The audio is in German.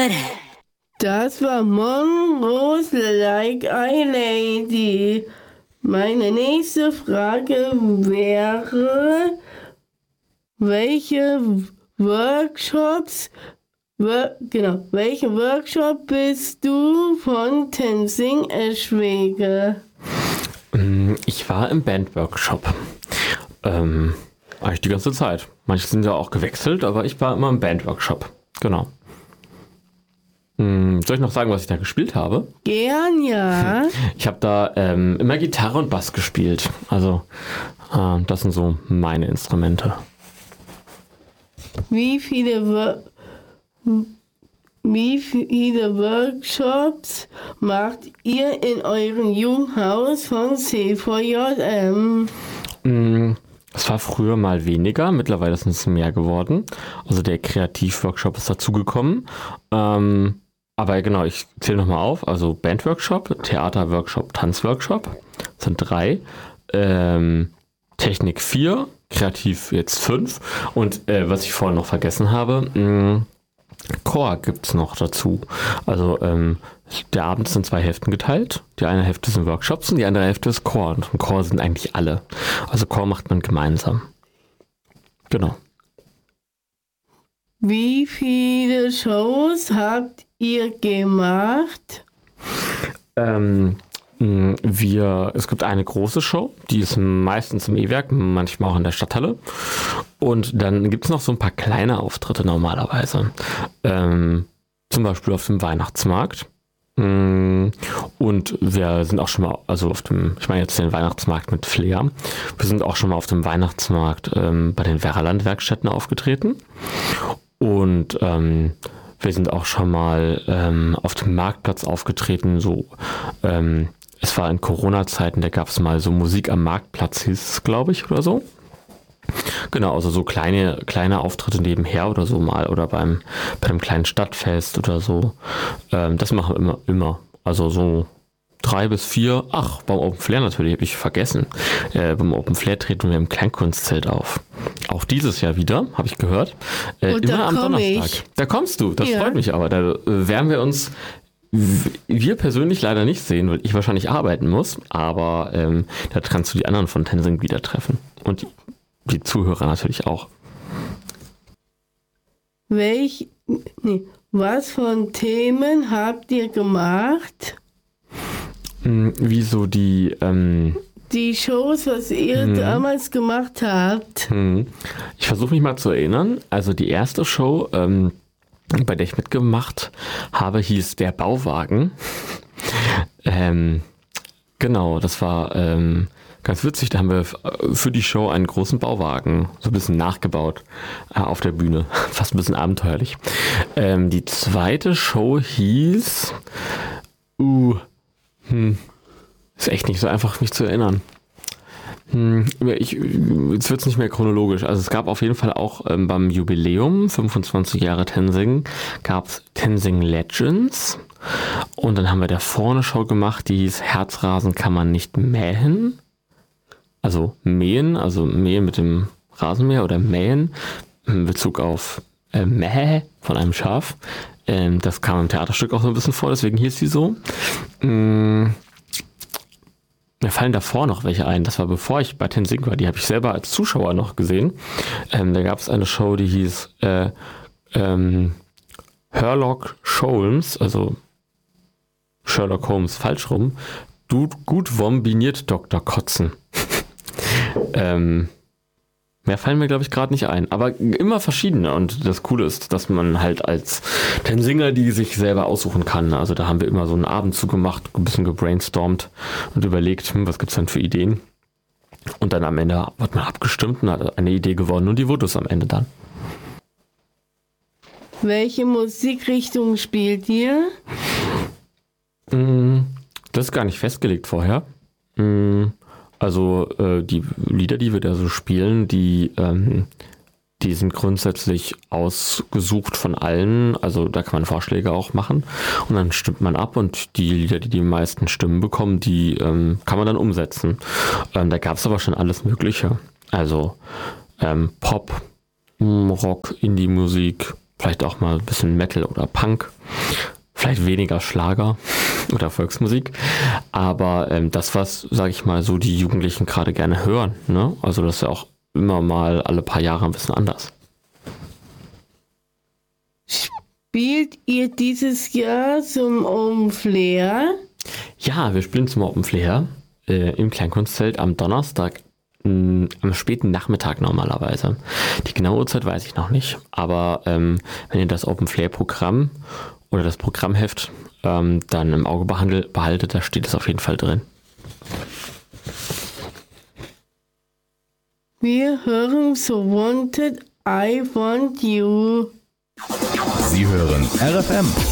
Das war Monroe's Like a Lady. Meine nächste Frage wäre, welchen Workshop bist du von Tenzing Eschwege? Ich war im Bandworkshop. Eigentlich die ganze Zeit. Manche sind ja auch gewechselt, aber ich war immer im Bandworkshop. Genau. Soll ich noch sagen, was ich da gespielt habe? Gern, ja. Ich habe da immer Gitarre und Bass gespielt. Also das sind so meine Instrumente. Wie viele Workshops macht ihr in eurem Jugendhaus von C4JM? Es war früher mal weniger, mittlerweile sind es mehr geworden. Also der Kreativworkshop ist dazugekommen. Aber genau, ich zähle nochmal auf. Also Bandworkshop, Theaterworkshop, Tanzworkshop sind 3. Technik 4, Kreativ jetzt 5. Und was ich vorhin noch vergessen habe, Chor gibt es noch dazu. Also der Abend ist in 2 Hälften geteilt. Die eine Hälfte sind Workshops und die andere Hälfte ist Chor. Und im Chor sind eigentlich alle. Also Chor macht man gemeinsam. Genau. Wie viele Shows habt ihr gemacht? Es gibt eine große Show, die ist meistens im E-Werk, manchmal auch in der Stadthalle. Und dann gibt es noch so ein paar kleine Auftritte normalerweise. Zum Beispiel auf dem Weihnachtsmarkt. Und wir sind auch schon mal, also ich meine jetzt den Weihnachtsmarkt mit Flair. Wir sind auch schon mal auf dem Weihnachtsmarkt bei den Werraland-Werkstätten aufgetreten. Und wir sind auch schon mal auf dem Marktplatz aufgetreten, es war in Corona-Zeiten, da gab es mal so Musik am Marktplatz, hieß es, glaube ich, oder so. Genau, also so kleine Auftritte nebenher oder so mal oder bei einem kleinen Stadtfest oder so. Das machen wir immer. Also so 3 bis 4. Ach, beim Open Flair natürlich, habe ich vergessen. Beim Open Flair treten wir im Kleinkunstzelt auf. Auch dieses Jahr wieder, habe ich gehört. Immer am Donnerstag. Da kommst du, das freut mich aber. Da werden wir uns... Wir persönlich leider nicht sehen, weil ich wahrscheinlich arbeiten muss, aber da kannst du die anderen von Tenzing wieder treffen. Und die Zuhörer natürlich auch. Was von Themen habt ihr gemacht? Wieso die Shows, was ihr damals gemacht habt? Ich versuche mich mal zu erinnern. Also die erste Show, bei der ich mitgemacht habe, hieß Der Bauwagen. Genau, das war ganz witzig. Da haben wir für die Show einen großen Bauwagen so ein bisschen nachgebaut auf der Bühne. Fast ein bisschen abenteuerlich. Die zweite Show hieß... ist echt nicht so einfach, mich zu erinnern. Jetzt wird es nicht mehr chronologisch. Also es gab auf jeden Fall auch beim Jubiläum, 25 Jahre Tenzing, gab es Tenzing Legends. Und dann haben wir da vorne Show gemacht, die hieß Herzrasen kann man nicht mähen. Also mähen mit dem Rasenmäher oder mähen in Bezug auf Mäh von einem Schaf. Das kam im Theaterstück auch so ein bisschen vor, deswegen hieß die so. Mir fallen davor noch welche ein. Das war bevor ich bei Tenzing war. Die habe ich selber als Zuschauer noch gesehen. Da gab es eine Show, die hieß Sherlock Holmes, also Sherlock Holmes, falsch rum. Gut wombiniert Dr. Kotzen. Mehr fallen mir, glaube ich, gerade nicht ein. Aber immer verschiedene. Und das Coole ist, dass man halt als Tenzinger die sich selber aussuchen kann. Also da haben wir immer so einen Abend zugemacht, ein bisschen gebrainstormt und überlegt, was gibt's denn für Ideen. Und dann am Ende wird man abgestimmt und hat eine Idee gewonnen und die wurde es am Ende dann. Welche Musikrichtung spielt ihr? Das ist gar nicht festgelegt vorher. Also die Lieder, die wir da so spielen, die sind grundsätzlich ausgesucht von allen. Also da kann man Vorschläge auch machen und dann stimmt man ab und die Lieder, die die meisten Stimmen bekommen, die kann man dann umsetzen. Da gab es aber schon alles Mögliche. Also Pop, Rock, Indie-Musik, Vielleicht auch mal ein bisschen Metal oder Punk. Vielleicht weniger Schlager oder Volksmusik. Aber das, was, sage ich mal, so die Jugendlichen gerade gerne hören. Ne? Also das ist ja auch immer mal alle paar Jahre ein bisschen anders. Spielt ihr dieses Jahr zum Open Flair? Ja, wir spielen zum Open Flair im Kleinkunstzelt am Donnerstag, am späten Nachmittag normalerweise. Die genaue Uhrzeit weiß ich noch nicht, aber wenn ihr das Open Flair Programm oder das Programmheft dann im Auge behaltet, da steht es auf jeden Fall drin. Wir hören So Wanted, I Want You. Sie hören RFM